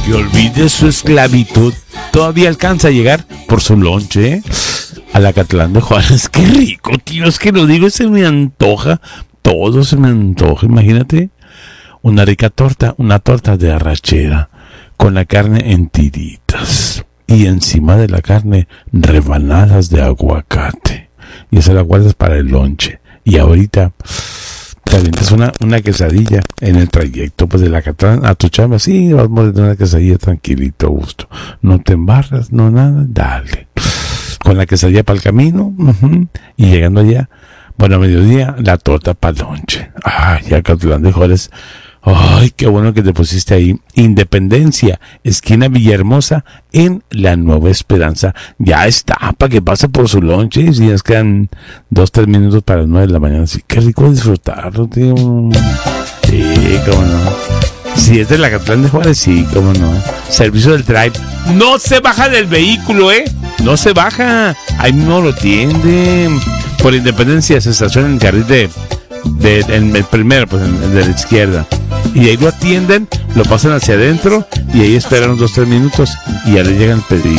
que olvide su esclavitud, todavía alcanza a llegar por su lonche a la Acatlán de Juárez. Qué rico, tío, es que lo digo, se me antoja, todo se me antoja. Imagínate una rica torta, una torta de arrachera con la carne en tiritas y encima de la carne rebanadas de aguacate, y esa la guardas para el lonche. Y ahorita te avientas una quesadilla en el trayecto pues de la Acatlán a tu chamba. Sí, vas a morder una quesadilla tranquilito, a gusto, no te embarras, no nada, dale con la quesadilla para el camino, y llegando allá, bueno, a mediodía, la torta para el lonche. Ay, Acatlán de Juárez. Ay, qué bueno que te pusiste ahí. Independencia, esquina Villahermosa, en la Nueva Esperanza. Ya está, para que pase por su lonche. Y si ya quedan 2-3 minutos para las 9 de la mañana. Sí, qué rico disfrutarlo, tío. Sí, cómo no. Si es de la Acatlán de Juárez, sí, cómo no. Servicio del Drive. No se baja del vehículo, no se baja. Ahí mismo lo tienden. Por Independencia se estaciona en el carril en el primero, pues de la izquierda, y ahí lo atienden, lo pasan hacia adentro y ahí esperan 2-3 minutos y ya le llega el pedido.